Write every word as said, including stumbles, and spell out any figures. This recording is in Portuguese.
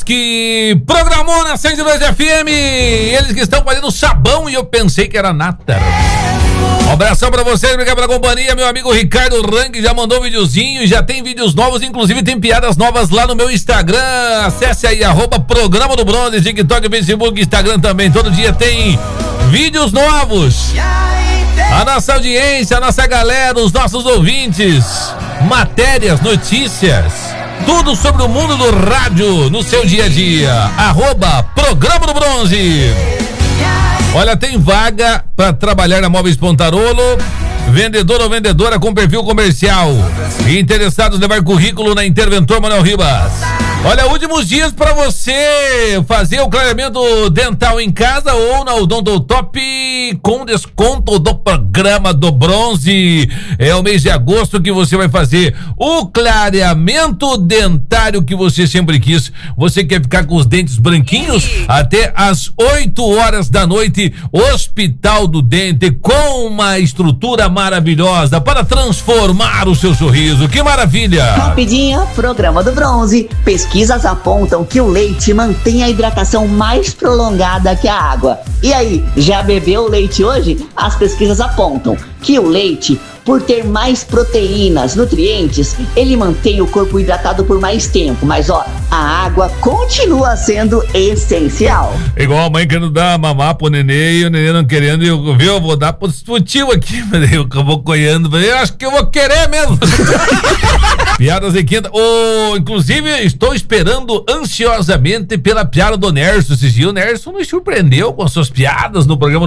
que programou na cento e dois F M. Eles que estão fazendo sabão e eu pensei que era nata. Um abração pra vocês, obrigado pela companhia. Meu amigo Ricardo Rank já mandou um videozinho, já tem vídeos novos, inclusive tem piadas novas lá no meu Instagram. Acesse aí, arroba Programa do Bronze, TikTok, Facebook, Instagram também. Todo dia tem vídeos novos. A nossa audiência, a nossa galera, os nossos ouvintes, matérias, notícias, tudo sobre o mundo do rádio no seu dia a dia. Arroba Programa do Bronze. Olha, tem vaga para trabalhar na Móveis Pontarolo. Vendedor ou vendedora com perfil comercial. Interessados em levar currículo na Interventor Manuel Ribas. Olha, últimos dias para você fazer o clareamento dental em casa ou na Odontotop com desconto do Programa do Bronze. É o mês de agosto que você vai fazer o clareamento dentário que você sempre quis. Você quer ficar com os dentes branquinhos? Até às oito horas da noite, Hospital do Dente, com uma estrutura maravilhosa para transformar o seu sorriso. Que maravilha! Rapidinho, Programa do Bronze. Pesquisas apontam que o leite mantém a hidratação mais prolongada que a água. E aí, já bebeu leite hoje? As pesquisas apontam que o leite, por ter mais proteínas, nutrientes, ele mantém o corpo hidratado por mais tempo. Mas ó, a água continua sendo essencial. Igual a mãe querendo dar mamar pro nenê e o nenê não querendo, eu, viu, eu vou dar pro tio aqui, mas eu vou coiando, eu acho que eu vou querer mesmo. Piadas em quinta. Oh, inclusive, estou esperando ansiosamente pela piada do Nerso. Esses dias o Nerso nos surpreendeu com as suas piadas no programa